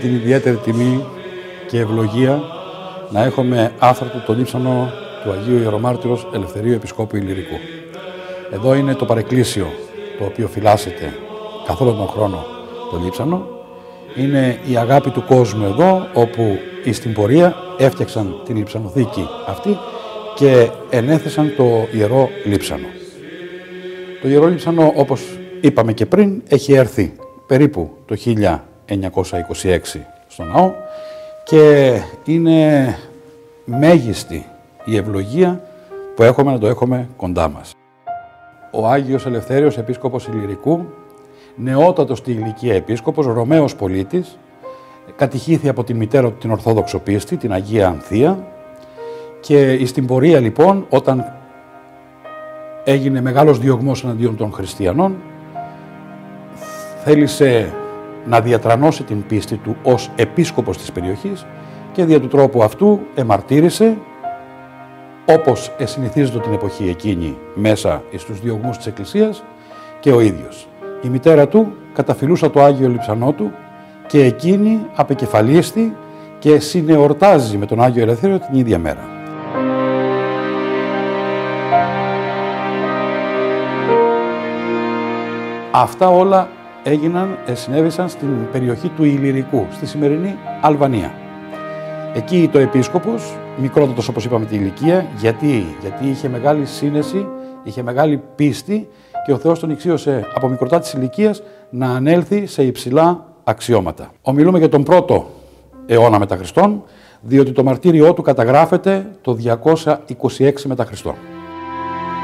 Την ιδιαίτερη τιμή και ευλογία να έχουμε άθαρτο το λείψανο του Αγίου Ιερομάρτυρος Ελευθερίου Επισκόπου Ηλυρικού. Εδώ είναι το παρεκκλήσιο το οποίο φυλάσσεται καθ' όλο τον χρόνο το λείψανο. Είναι η αγάπη του κόσμου εδώ, όπου στην πορεία έφτιαξαν την λειψανοθήκη αυτή και ενέθεσαν το Ιερό Λείψανο. Το Ιερό Λείψανο, όπως είπαμε και πριν, έχει έρθει περίπου το 1926 στο ναό και είναι μέγιστη η ευλογία που έχουμε να το έχουμε κοντά μας. Ο Άγιος Ελευθέριος Επίσκοπος Ηλυρικού, νεότατος στη ηλικία επίσκοπος, Ρωμαίος πολίτης, κατηχήθη από τη μητέρα του την Ορθόδοξο πίστη, την Αγία Ανθία, και στην πορεία λοιπόν, όταν έγινε μεγάλος διωγμός εναντίον των χριστιανών, θέλησε να διατρανώσει την πίστη του ως επίσκοπος της περιοχής και δια του τρόπου αυτού εμαρτύρησε, όπως συνηθίζεται την εποχή εκείνη μέσα στους διωγμούς της Εκκλησίας, και ο ίδιος. Η μητέρα του καταφυλούσα το Άγιο Λειψανό του και εκείνη απεκεφαλίστη και συνεορτάζει με τον Άγιο Ελευθέριο την ίδια μέρα. Αυτά όλα συνέβησαν στην περιοχή του Ηλυρικού, στη σημερινή Αλβανία. Εκεί το επίσκοπος, μικρότατος όπως είπαμε τη ηλικία, γιατί είχε μεγάλη σύνεση, είχε μεγάλη πίστη και ο Θεός τον εξίωσε από μικροτά της ηλικίας να ανέλθει σε υψηλά αξιώματα. Ομιλούμε για τον 1ο αιώνα μετά Χριστόν, διότι το μαρτύριό του καταγράφεται το 226 μετά Χριστόν.